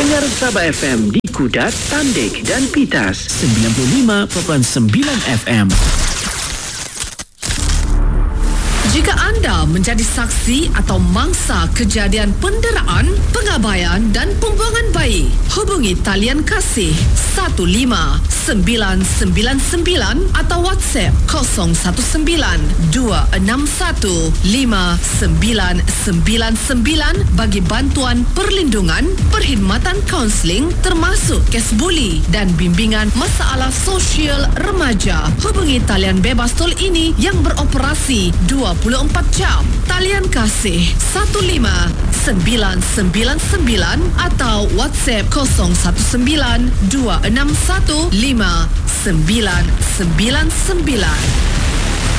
Dengar Sabah FM di Kudat, Tandik dan Pitas 95.9 FM. Jika anda menjadi saksi atau mangsa kejadian penderaan, pengabaian dan pembuangan bayi, hubungi talian kasih 15999 atau WhatsApp 012615999 bagi bantuan perlindungan, perkhidmatan kaunseling termasuk kes buli dan bimbingan masalah sosial remaja. Hubungi talian bebas tol ini yang beroperasi 24 jam. Talian kasih 15999 atau WhatsApp 0192615999.